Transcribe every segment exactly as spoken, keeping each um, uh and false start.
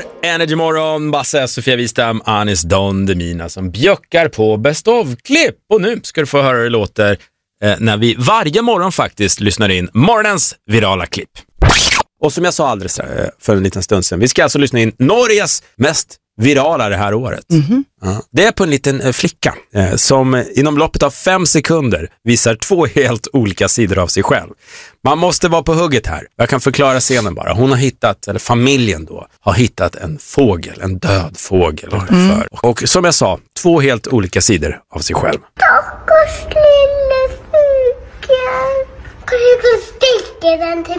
Energy Morgon, Basse, Sofia Wistam, Anis Don Demina som bjöckar på Best of-klipp. Och nu ska du få höra hur det låter eh, när vi varje morgon faktiskt lyssnar in morgonens virala klipp. Och som jag sa alldeles för en liten stund sedan, vi ska alltså lyssna in Norges mest virala det här året. Mm-hmm. Ja. Det är på en liten eh, flicka eh, som inom loppet av fem sekunder visar två helt olika sidor av sig själv. Man måste vara på hugget här. Jag kan förklara scenen bara. Hon har hittat, eller familjen då, har hittat en fågel, en död fågel. Mm. För. Och som jag sa, två helt olika sidor av sig själv. Stackars lille fågel. Kan du få sticka den till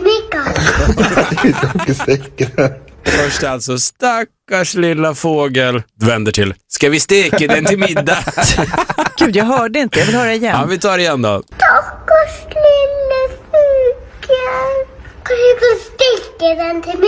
Mikael? Först alltså, stackars lilla fågel. Vänder till, ska vi steka den till middag? Gud, jag hörde inte. Jag vill höra igen. Ja, vi tar det igen då. Stackars lille fågel. Kan du få sticka den till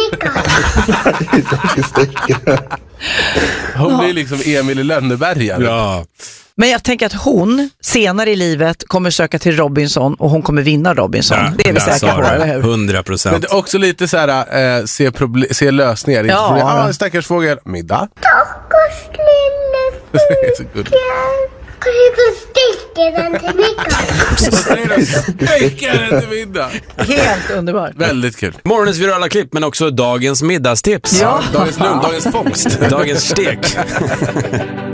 Mikael? Hon blir liksom Emil i Lönneberga. Ja. Men jag tänker att hon senare i livet kommer söka till Robinson och hon kommer vinna Robinson. Ja, det är vi säkra på, eller hur? hundra procent. Men det är också lite så här, eh, se, proble- se lösningar. Ja, ja. ja. Ah, stackars fågel. Middag. Stackars lille fågel. Kan du få sticka den till Mikael? Sticka den till middag. Helt underbart. Väldigt kul. Morgonens virala klipp, men också dagens middagstips. Ja. Dagens lund, dagens fångst. Dagens stek.